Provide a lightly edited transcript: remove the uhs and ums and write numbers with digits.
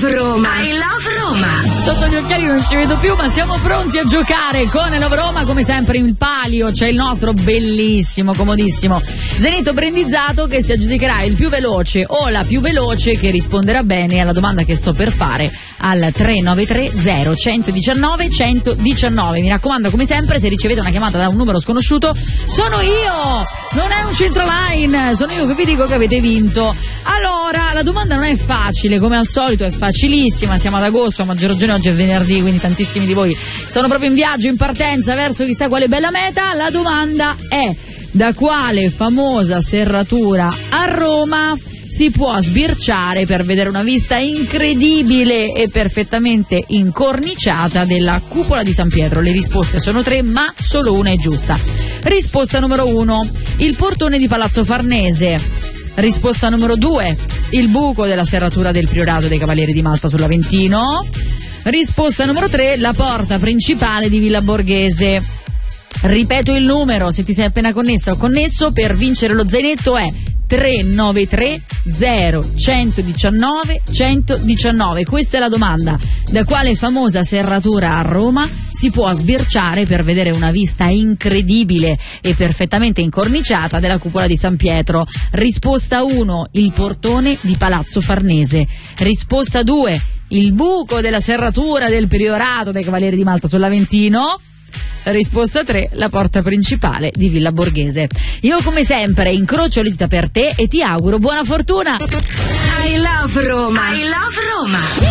love Roma. I love Roma. Sotto gli occhiali non ci vedo più, ma siamo pronti a giocare con Love Roma. Come sempre in palio c'è il nostro bellissimo, comodissimo Zenito brandizzato che si aggiudicherà il più veloce o la più veloce che risponderà bene alla domanda che sto per fare al 393 0119 119. Mi raccomando, come sempre, se ricevete una chiamata da un numero sconosciuto, sono io, non è un centroline, sono io che vi dico che avete vinto. Allora, la domanda non è facile, come al solito è facilissima, siamo ad agosto, a maggior ragione oggi è venerdì, quindi tantissimi di voi sono proprio in viaggio, in partenza verso chissà quale bella meta. La domanda è: da quale famosa serratura a Roma si può sbirciare per vedere una vista incredibile e perfettamente incorniciata della cupola di San Pietro? Le risposte sono 3, ma solo una è giusta. Risposta numero 1, il portone di Palazzo Farnese. Risposta numero 2, il buco della serratura del Priorato dei Cavalieri di Malta sull'Aventino. Risposta numero 3, la porta principale di Villa Borghese. Ripeto il numero, se ti sei appena connessa o connesso, per vincere lo zainetto è 393 0119 119. Questa è la domanda: da quale famosa serratura a Roma si può sbirciare per vedere una vista incredibile e perfettamente incorniciata della cupola di San Pietro? Risposta 1, il portone di Palazzo Farnese. Risposta 2, il buco della serratura del Priorato dei Cavalieri di Malta sull'Aventino. Risposta 3, la porta principale di Villa Borghese. Io come sempre incrocio le dita per te e ti auguro buona fortuna. I love Roma. I love Roma.